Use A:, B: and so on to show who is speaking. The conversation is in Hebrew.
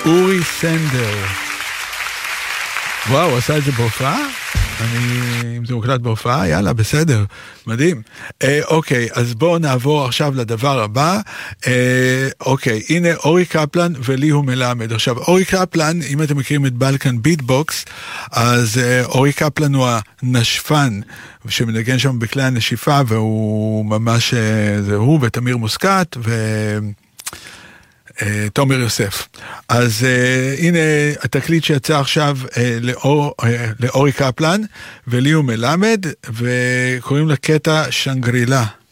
A: אורי סנדר. וואו, הוא עשה את זה בהופעה? אם זה מוקלט בהופעה, יאללה, בסדר, מדהים. אוקיי, אז בואו נעבור עכשיו לדבר הבא. אוקיי, הנה אורי קפלן ולי הוא מלמד. עכשיו, אורי קפלן, אם אתם מכירים את בלקן ביטבוקס, אז אורי קפלן הוא הנשפן, שמנגן שם בכלי הנשיפה, והוא ממש, זה הוא ותמיר מוסקת, תומר יוסף. אז הנה התקליט שיצא עכשיו לאורי קפלן ולי הוא מלמד, וקוראים לקטע שנגרילה.